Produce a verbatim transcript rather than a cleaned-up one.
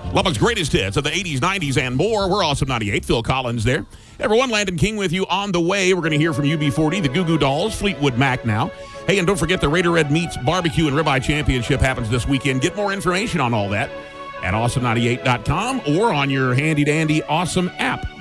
Lubbock's greatest hits of the eighties, nineties, and more. We're Awesome ninety-eight. Phil Collins there. Everyone, Landon King with you on the way. We're going to hear from U B forty, the Goo Goo Dolls, Fleetwood Mac now. Hey, and don't forget the Raider Red Meats Barbecue and Ribeye Championship happens this weekend. Get more information on all that at awesome ninety-eight dot com or on your handy-dandy Awesome app.